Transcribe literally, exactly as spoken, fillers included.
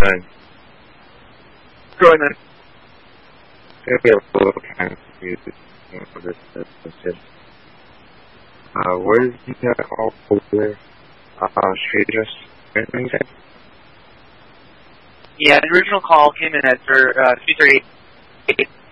done. Go ahead. I get a little kind of confused for this question. Uh, where did you get all over there? Uh, Shaders, anything you said? Yeah, the original call came in at uh, two thirty-eight.